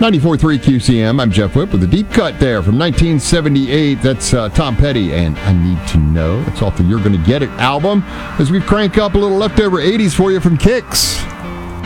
94.3 QCM. I'm Jeff Whip with a deep cut there from 1978. That's Tom Petty and I Need to Know. That's off the You're Gonna Get It album as we crank up a little leftover 80s for you from Kix.